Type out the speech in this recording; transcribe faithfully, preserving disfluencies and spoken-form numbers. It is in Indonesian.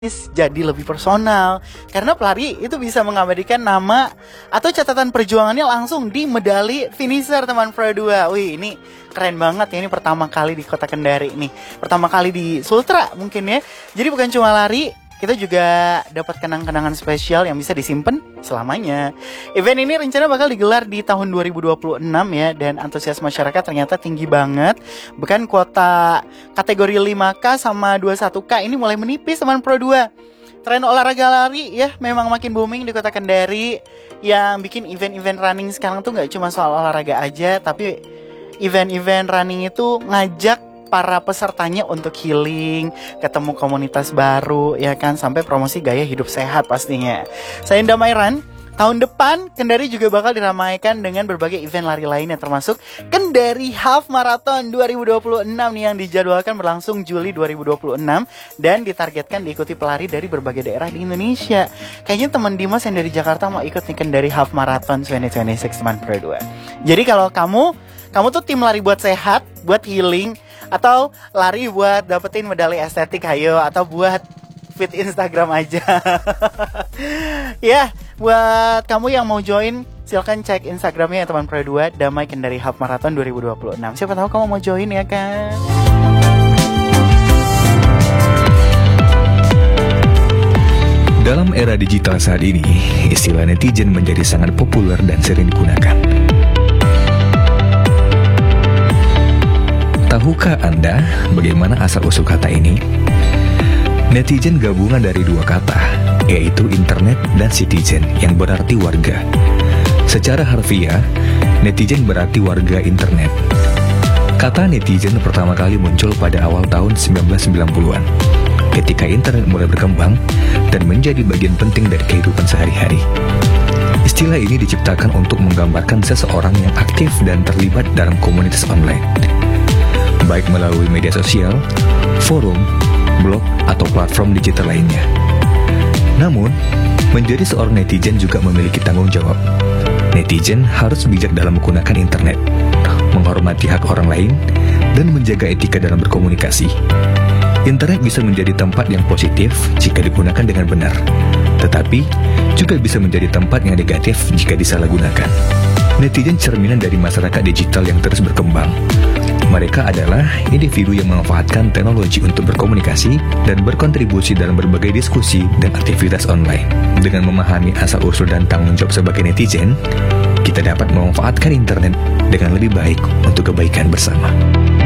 jadi lebih personal karena pelari itu bisa mengabadikan nama atau catatan perjuangannya langsung di medali finisher teman Pro dua. Wih, ini keren banget ya, ini pertama kali di Kota Kendari nih. Pertama kali di Sultra mungkin ya. Jadi bukan cuma lari, kita juga dapat kenang-kenangan spesial yang bisa disimpan selamanya. Event ini rencana bakal digelar di tahun dua ribu dua puluh enam ya, dan antusias masyarakat ternyata tinggi banget. Bahkan kuota kategori lima K sama dua puluh satu K ini mulai menipis teman Pro dua. Tren olahraga lari ya memang makin booming di Kota Kendari. Yang bikin event-event running sekarang tuh gak cuma soal olahraga aja, tapi event-event running itu ngajak para pesertanya untuk healing, ketemu komunitas baru, ya kan, sampai promosi gaya hidup sehat pastinya. Saya Damairan, tahun depan Kendari juga bakal diramaikan dengan berbagai event lari lainnya, termasuk Kendari Half Marathon dua ribu dua puluh enam nih yang dijadwalkan berlangsung Juli dua ribu dua puluh enam dan ditargetkan diikuti pelari dari berbagai daerah di Indonesia. Kayaknya teman Dimas yang dari Jakarta mau ikut nih Kendari Half Marathon dua ribu dua puluh enam teman Pro dua. Jadi kalau kamu kamu tuh tim lari buat sehat, buat healing, atau lari buat dapetin medali estetik, ayo, atau buat fit Instagram aja. Ya, buat kamu yang mau join, silakan cek Instagramnya ya teman Pro dua, Damai Kendari Half Marathon dua ribu dua puluh enam. Siapa tahu kamu mau join ya kan? Dalam era digital saat ini, istilah netizen menjadi sangat populer dan sering digunakan. Tahukah Anda bagaimana asal-usul kata ini? Netizen gabungan dari dua kata, yaitu internet dan citizen, yang berarti warga. Secara harfiah, netizen berarti warga internet. Kata netizen pertama kali muncul pada awal tahun sembilan belas sembilan puluhan, ketika internet mulai berkembang dan menjadi bagian penting dari kehidupan sehari-hari. Istilah ini diciptakan untuk menggambarkan seseorang yang aktif dan terlibat dalam komunitas online, baik melalui media sosial, forum, blog, atau platform digital lainnya. Namun, menjadi seorang netizen juga memiliki tanggung jawab. Netizen harus bijak dalam menggunakan internet, menghormati hak orang lain, dan menjaga etika dalam berkomunikasi. Internet bisa menjadi tempat yang positif jika digunakan dengan benar, tetapi juga bisa menjadi tempat yang negatif jika disalahgunakan. Netizen cerminan dari masyarakat digital yang terus berkembang. Mereka adalah individu yang memanfaatkan teknologi untuk berkomunikasi dan berkontribusi dalam berbagai diskusi dan aktivitas online. Dengan memahami asal-usul dan tanggung jawab sebagai netizen, kita dapat memanfaatkan internet dengan lebih baik untuk kebaikan bersama.